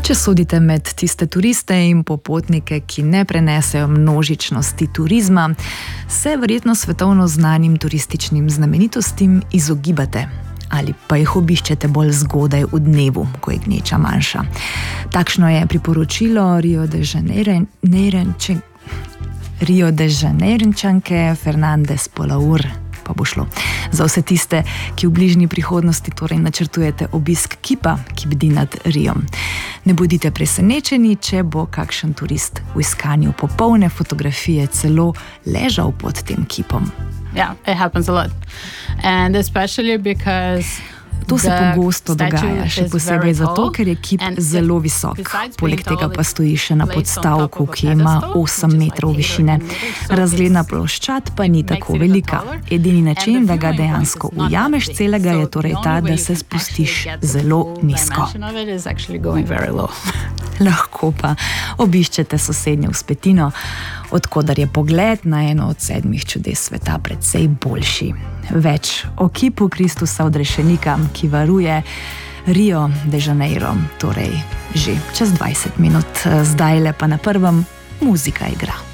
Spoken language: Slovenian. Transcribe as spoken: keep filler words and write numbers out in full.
Če sodite med tiste turiste in popotnike, ki ne prenesejo množičnosti turizma, se verjetno svetovno znanim turističnim znamenitostim izogibate ali pa jih obiščete bolj zgodaj v dnevu, ko je gneča manjša. Takšno je priporočilo Rio de Janeirančanke Rio de Janeirančanke Fernandez Polaur. Pa bo šlo. Za vse tiste, ki v bližnji prihodnosti torej načrtujete obisk kipa, ki bdi nad Riom. Ne bodite presenečeni, če bo kakšen turist v iskanju popolne fotografije celo ležal pod tem kipom. Yeah, it happens a lot. And especially because To se pogosto dogaja, še posebej zato, ker je kip zelo visok. Poleg tega pa stoji še na podstavku, ki ima osem metrov višine. Razgledna ploščad pa ni tako velika. Edini način, da ga dejansko ujameš celega, je torej ta, da se spustiš zelo nizko. Lahko pa obiščete sosednjo vzpetino, odkudar je pogled na eno od sedmih čudes sveta precej boljši. Več o kipu Kristusa odrešenika, ki varuje Rio de Janeiro, torej že čez dvajset minut. Zdajle pa na prvem muzika igra.